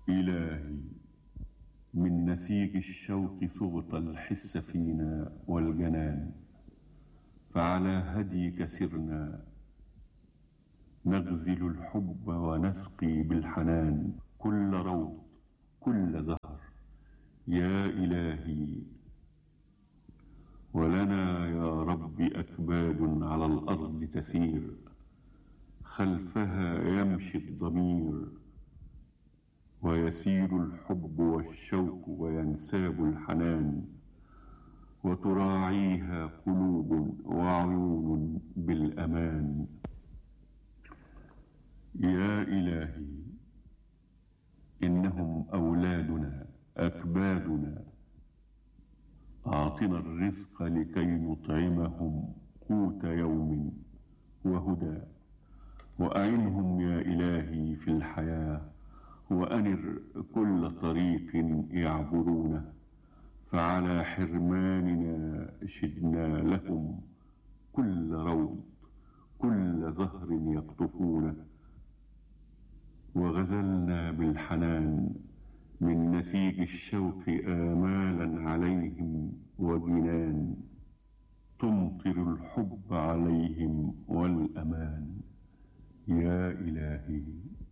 إلهي، من نسيج الشوق صغت الحس فينا والجنان، فعلى هديك سرنا نغزل الحب ونسقي بالحنان كل روض كل زهر يا إلهي. ولنا يا رب أكباد على الأرض تسير، خلفها يمشي الضمير، ويسير الحب والشوق وينساب الحنان، وتراعيها قلوب وعيون بالأمان. يا إلهي، إنهم أولادنا أكبادنا، أعطنا الرزق لكي نطعمهم قوت يوم وهدى، وأعنهم يا إلهي في الحياة، وأنر كل طريق يعبرونه، فعلى حرماننا شدنا لهم كل روض كل زهر يقطفونه، وغزلنا بالحنان من نسيج الشوق آمالا عليهم وجنان، تمطر الحب عليهم والأمان. يا إلهي.